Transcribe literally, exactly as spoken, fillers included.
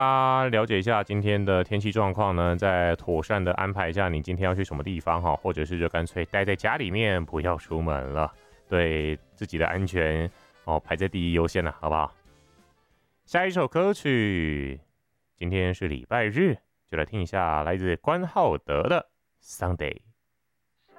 啊，了解一下今天的天气状况呢，再妥善的安排一下你今天要去什么地方哈，或者是就干脆待在家里面，不要出门了，对自己的安全哦排在第一优先了，好不好？下一首歌曲，今天是礼拜日，就来听一下来自关浩德的《Sunday》。